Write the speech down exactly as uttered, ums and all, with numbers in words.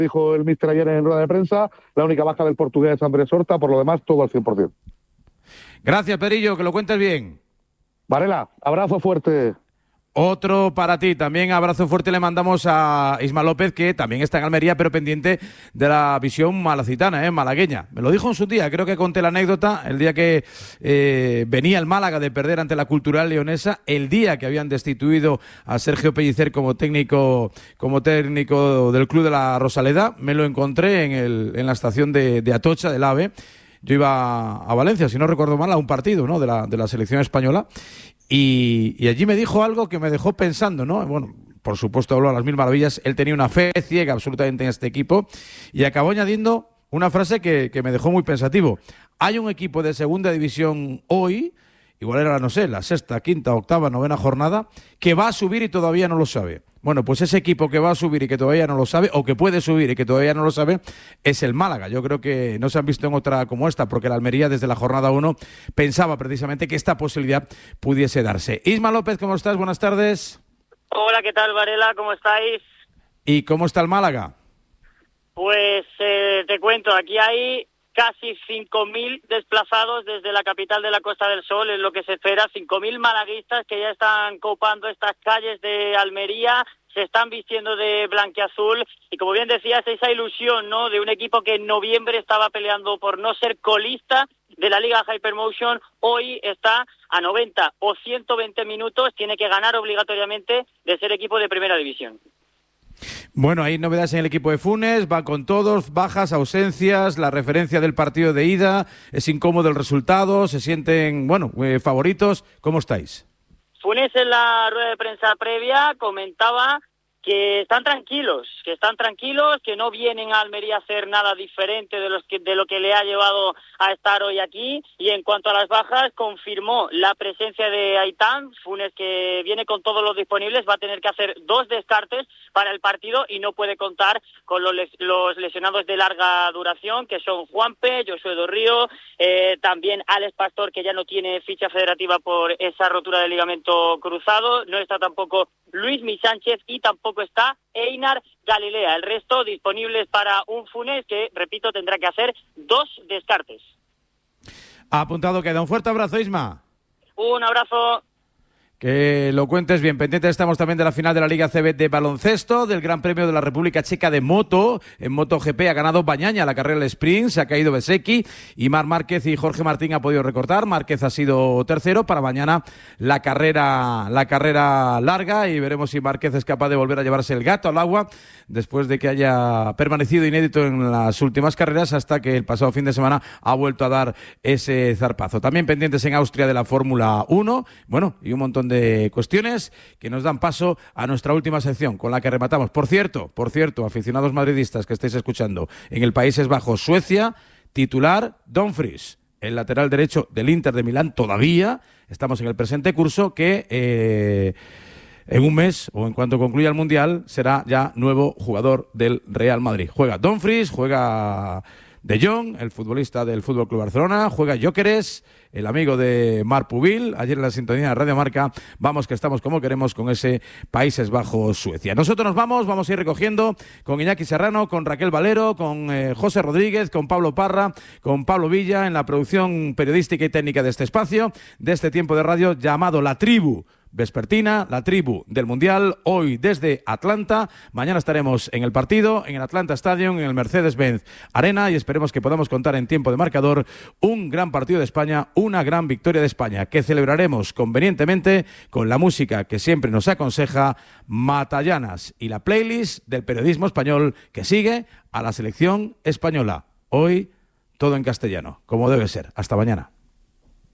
dijo el míster ayer en rueda de prensa, la única baja del portugués Andrés Horta, por lo demás todo al cien por ciento. Gracias, Perillo, que lo cuentes bien. Varela, abrazo fuerte. Otro para ti, también abrazo fuerte le mandamos a Isma López, que también está en Almería, pero pendiente de la visión malacitana, ¿eh? malagueña. Me lo dijo en su día, creo que conté la anécdota, el día que eh, venía el Málaga de perder ante la Cultural Leonesa, el día que habían destituido a Sergio Pellicer como técnico como técnico del club de la Rosaleda, me lo encontré en, el, en la estación de, de Atocha, del AVE. Yo iba a Valencia, si no recuerdo mal, a un partido, ¿no? de, la, de la selección española. Y, y allí me dijo algo que me dejó pensando, ¿no? Bueno, por supuesto habló a las mil maravillas, él tenía una fe ciega absolutamente en este equipo y acabó añadiendo una frase que, que me dejó muy pensativo. Hay un equipo de segunda división hoy, igual era, no sé, la sexta, quinta, octava, novena jornada, que va a subir y todavía no lo sabe. Bueno, pues ese equipo que va a subir y que todavía no lo sabe, o que puede subir y que todavía no lo sabe, es el Málaga. Yo creo que no se han visto en otra como esta, porque la Almería desde la jornada uno pensaba precisamente que esta posibilidad pudiese darse. Isma López, ¿cómo estás? Buenas tardes. Hola, ¿qué tal, Varela? ¿Cómo estáis? ¿Y cómo está el Málaga? Pues eh, te cuento, aquí hay casi cinco mil desplazados desde la capital de la Costa del Sol, es lo que se espera, cinco mil malaguistas que ya están copando estas calles de Almería, se están vistiendo de blanquiazul y como bien decías, esa ilusión, ¿no?, de un equipo que en noviembre estaba peleando por no ser colista de la Liga Hypermotion, hoy está a noventa o ciento veinte minutos, tiene que ganar obligatoriamente de ser equipo de primera división. Bueno, hay novedades en el equipo de Funes, va con todos, bajas, ausencias, la referencia del partido de ida, es incómodo el resultado, se sienten, bueno, eh, favoritos. ¿Cómo estáis? Funes en la rueda de prensa previa comentaba que están tranquilos, que están tranquilos, que no vienen a Almería a hacer nada diferente de, los que, de lo que le ha llevado a estar hoy aquí. Y en cuanto a las bajas, confirmó la presencia de Aitán, Funes, que viene con todos los disponibles, va a tener que hacer dos descartes para el partido y no puede contar con los, los lesionados de larga duración, que son Juanpe, Josué Dorrío, eh, también Alex Pastor, que ya no tiene ficha federativa por esa rotura de ligamento cruzado, no está tampoco Luis Mi Sánchez y tampoco está Einar Galilea. El resto disponibles para un Funes que, repito, tendrá que hacer dos descartes. Apuntado queda. Un fuerte abrazo, Isma. Un abrazo. Que lo cuentes bien. Pendientes estamos también de la final de la Liga C B de baloncesto, del Gran Premio de la República Checa de moto. En MotoGP ha ganado Bañaña la carrera del sprint, se ha caído Bezzecchi y Marc Márquez y Jorge Martín ha podido recortar. Márquez ha sido tercero. Para mañana la carrera, la carrera larga y veremos si Márquez es capaz de volver a llevarse el gato al agua después de que haya permanecido inédito en las últimas carreras hasta que el pasado fin de semana ha vuelto a dar ese zarpazo. También pendientes en Austria de la Fórmula uno, bueno, y un montón de de cuestiones que nos dan paso a nuestra última sección con la que rematamos. Por cierto, por cierto, aficionados madridistas que estáis escuchando, en el Países Bajos, Suecia, titular Dumfries, el lateral derecho del Inter de Milán, todavía estamos en el presente curso que eh, en un mes o en cuanto concluya el Mundial será ya nuevo jugador del Real Madrid. Juega Dumfries, juega De Jong, el futbolista del Fútbol Club Barcelona, juega Gyökeres, el amigo de Marc Pubil, ayer en la sintonía de Radio Marca. Vamos que estamos como queremos con ese Países Bajos Suecia. Nosotros nos vamos, vamos a ir recogiendo con Iñaki Serrano, con Raquel Valero, con eh, José Rodríguez, con Pablo Parra, con Pablo Villa en la producción periodística y técnica de este espacio, de este tiempo de radio llamado La Tribu Vespertina, la tribu del Mundial, hoy desde Atlanta. Mañana estaremos en el partido, en el Atlanta Stadium, en el Mercedes-Benz Arena y esperemos que podamos contar en tiempo de marcador un gran partido de España, una gran victoria de España, que celebraremos convenientemente con la música que siempre nos aconseja Matallanas y la playlist del periodismo español que sigue a la selección española. Hoy todo en castellano, como debe ser. Hasta mañana.